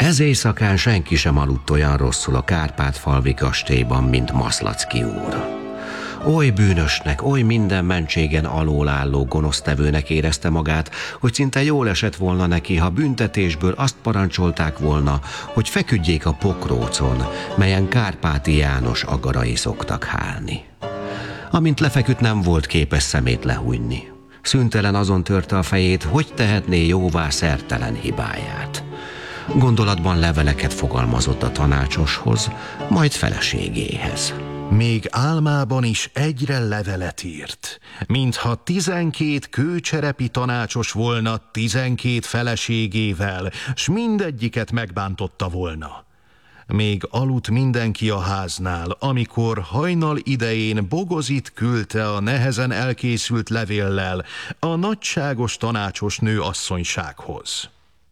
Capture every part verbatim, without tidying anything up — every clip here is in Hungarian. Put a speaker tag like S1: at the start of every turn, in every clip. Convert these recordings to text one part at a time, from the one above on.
S1: Ez éjszakán senki sem aludt olyan rosszul a Kárpát-falvi kastélyban, mint Maszlacki úr. Oly bűnösnek, oly minden mentségen alólálló gonosztevőnek érezte magát, hogy szinte jól esett volna neki, ha büntetésből azt parancsolták volna, hogy feküdjék a pokrócon, melyen Kárpáti János agarai szoktak hálni. Amint lefeküdt, nem volt képes szemét lehújni. Szüntelen azon törte a fejét, hogy tehetné jóvá szertelen hibáját. Gondolatban leveleket fogalmazott a tanácsoshoz, majd feleségéhez.
S2: Még álmában is egyre levelet írt, mintha tizenkét kőcserepi tanácsos volna tizenkét feleségével, s mindegyiket megbántotta volna. Még aludt mindenki a háznál, amikor hajnal idején Bogozit küldte a nehezen elkészült levéllel a nagyságos tanácsos nő asszonysághoz.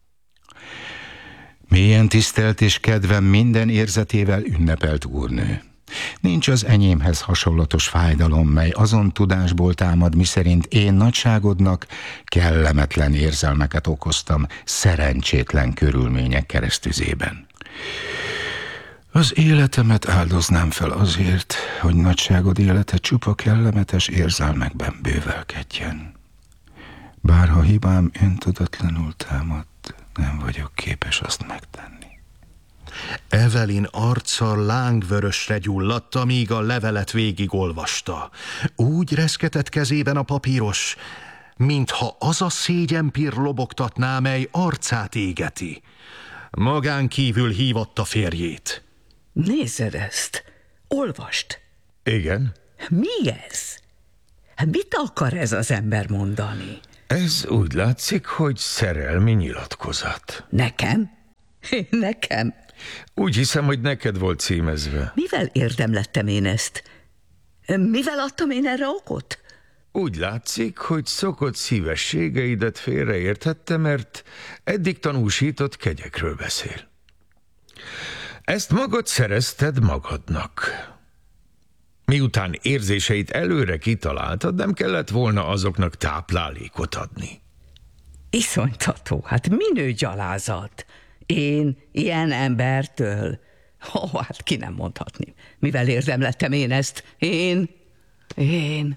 S3: Mélyen tisztelt és kedvem minden érzetével ünnepelt úrnő. Nincs az enyémhez hasonlatos fájdalom, mely azon tudásból támad, miszerint én nagyságodnak kellemetlen érzelmeket okoztam szerencsétlen körülmények keresztüzében. Az életemet áldoznám fel azért, hogy nagyságod élete csupa kellemetes érzelmekben bővelkedjen. Bárha hibám öntudatlanul támadt, nem vagyok képes azt megtenni.
S2: Evelyn arca lángvörösre gyulladt, amíg a levelet végigolvasta. Úgy reszketett kezében a papíros, mintha az a szégyenpír lobogtatná, mely arcát égeti. Magán kívül hívatta férjét.
S4: Nézed ezt! Olvast!
S5: Igen?
S4: Mi ez? Mit akar ez az ember mondani?
S5: Ez úgy látszik, hogy szerelmi nyilatkozat.
S4: Nekem? Nekem?
S5: Úgy hiszem, hogy neked volt címezve.
S4: Mivel érdemlettem én ezt? Mivel adtam én erre okot?
S5: Úgy látszik, hogy szokott szívességeidet félreérthette, mert eddig tanúsított kegyekről beszél. Ezt magad szerezted magadnak. Miután érzéseit előre kitaláltad, nem kellett volna azoknak táplálékot adni.
S4: Iszonytató, hát minő gyalázat. Én ilyen embertől? Ó, oh, hát ki nem mondhatni. Mivel érdemlettem én ezt? Én? Én?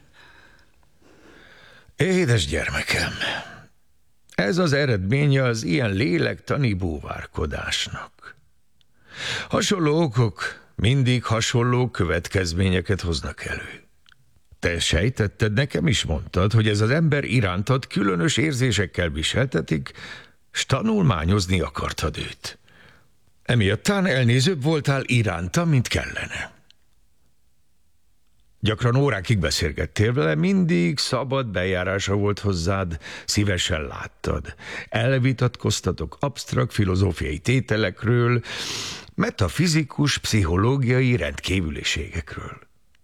S5: Édes gyermekem, ez az eredménye az ilyen lélektani búvárkodásnak. Hasonló okok mindig hasonló következményeket hoznak elő. Te sejtetted, nekem is mondtad, hogy ez az ember irántad különös érzésekkel viseltetik, s tanulmányozni akartad őt. Emiattán elnézőbb voltál iránta, mint kellene. Gyakran órákig beszélgettél vele, mindig szabad bejárása volt hozzád, szívesen láttad. Elvitatkoztatok absztrakt filozófiai tételekről, metafizikus, pszichológiai rendkívüliségekről.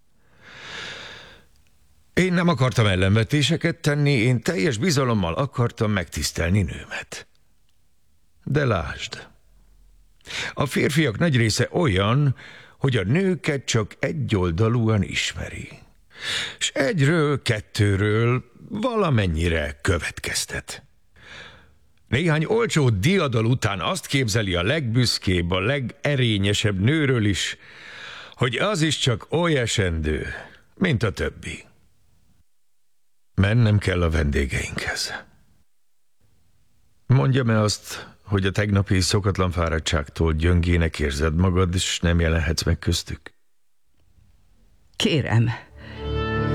S5: Én nem akartam ellenvetéseket tenni, én teljes bizalommal akartam megtisztelni nőmet. De lásd, a férfiak nagy része olyan, hogy a nőket csak egyoldalúan ismeri, s egyről, kettőről valamennyire következtet. Néhány olcsó diadal után azt képzeli a legbüszkébb, a legerényesebb nőről is, hogy az is csak oly esendő, mint a többi. Mennem kell a vendégeinkhez. Mondjam-e azt, hogy a tegnapi szokatlan fáradtságtól gyöngének érzed magad, és nem jelenhetsz meg köztük?
S4: Kérem.